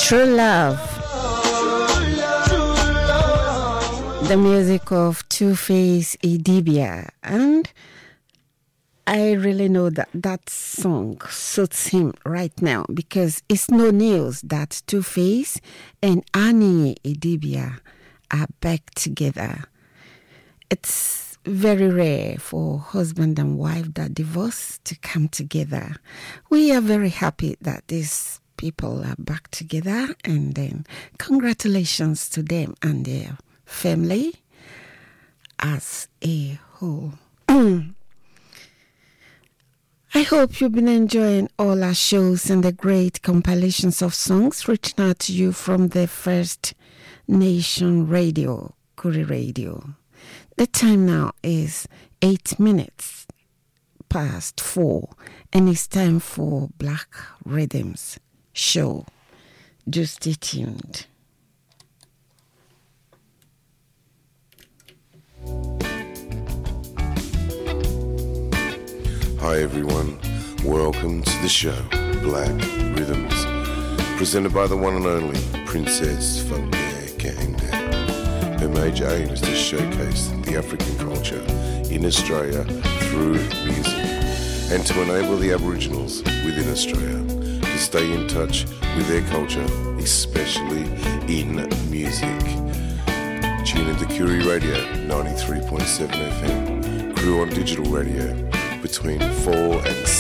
True Love. The music of Two-Face Idibia. And I really know that that song suits him right now because it's no news that Two-Face and Annie Idibia are back together. It's very rare for husband and wife that divorce to come together. We are very happy that these people are back together, and then congratulations to them and their family as a whole. I hope you've been enjoying all our shows and the great compilations of songs reaching out to you from the First Nation Radio, Kuri Radio. The time now is 8 minutes past 4, and it's time for Black Rhythms Show. Just stay tuned. Hi everyone, welcome to the show, Black Rhythms, presented by the one and only Princess Funke Kende. Her major aim is to showcase the African culture in Australia through music and to enable the Aboriginals within Australia to stay in touch with their culture, especially in music. Tune into Kuri Radio 93.7 FM, Crew on Digital Radio, between 4 and